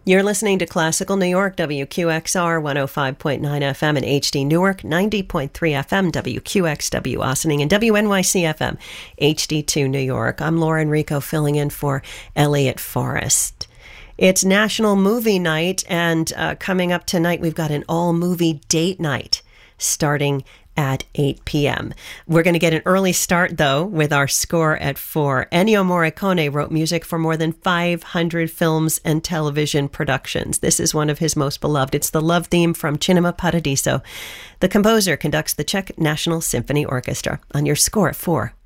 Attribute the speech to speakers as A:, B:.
A: You're listening to Classical New York, WQXR 105.9 FM and HD Newark, 90.3 FM, WQXW Ossining, and WNYC FM, HD2 New York. I'm Lauren Rico filling in for Elliot Forrest. It's National Movie Night, and coming up tonight, we've got an all-movie date night starting at 8 p.m. We're going to get an early start, though, with our score at 4. Ennio Morricone wrote music for more than 500 films and television productions. This is one of his most beloved. It's the love theme from Cinema Paradiso. The composer conducts the Czech National Symphony Orchestra on your score at 4.